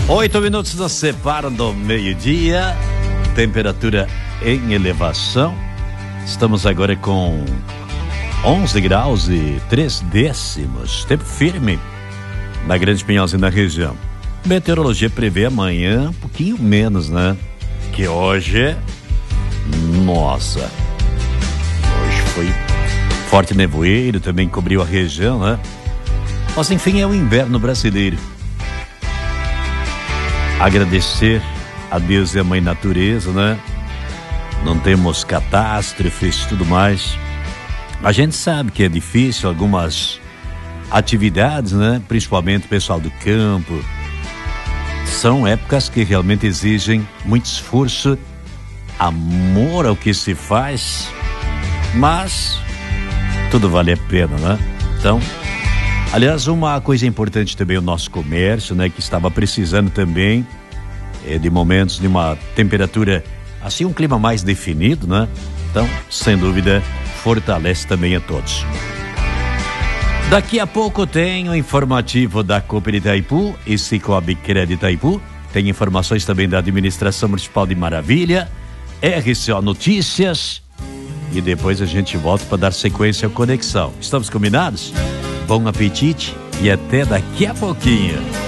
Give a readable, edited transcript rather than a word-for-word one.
8 minutos nos separam do meio-dia, temperatura em elevação. Estamos agora com 11 graus e 3 décimos, tempo firme na Grande Pinhais e na região. Meteorologia prevê amanhã um pouquinho menos, né? Que hoje, nossa, hoje foi forte nevoeiro, também cobriu a região, né? Mas enfim, é o inverno brasileiro. Agradecer a Deus e a Mãe Natureza, né? Não temos catástrofes e tudo mais. A gente sabe que é difícil algumas atividades, né? Principalmente o pessoal do campo. São épocas que realmente exigem muito esforço, amor ao que se faz, mas tudo vale a pena, né? Então, aliás, uma coisa importante também, o nosso comércio, né? Que estava precisando também de momentos de uma temperatura, assim, um clima mais definido, né? Então, sem dúvida, fortalece também a todos. Daqui a pouco tem o informativo da Cooper Itaipu e Cicobi Crédito Itaipu. Tem informações também da Administração Municipal de Maravilha, RCO Notícias. E depois a gente volta para dar sequência à conexão. Estamos combinados? Bom apetite e até daqui a pouquinho.